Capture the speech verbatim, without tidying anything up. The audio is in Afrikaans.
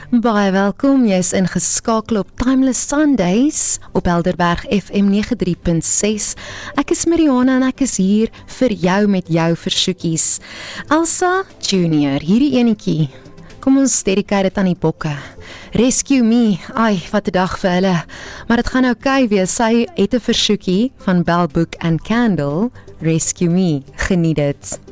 Baie welkom, jy is ingeskakel op Timeless Sundays op Helderberg F M nege drie punt ses. Ek is Mariana en ek is hier vir jou met jou versoekies. Elsa Junior, hierdie enetjie. Kom ons dedikeer dit aan die bokke. Rescue Me, ai, wat 'n dag vir hulle. Maar dit gaan oukei wees, sy het 'n versoekie van Bell Book and Candle, Rescue Me, geniet dit.